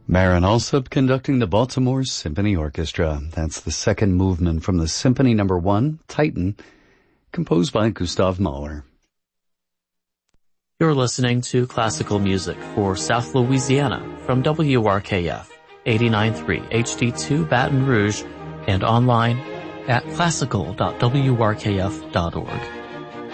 Marin Alsop conducting the Baltimore Symphony Orchestra. That's the second movement from the Symphony No. 1, Titan, composed by Gustav Mahler. You're listening to classical music for South Louisiana from WRKF 89.3 HD2 Baton Rouge and online at classical.wrkf.org.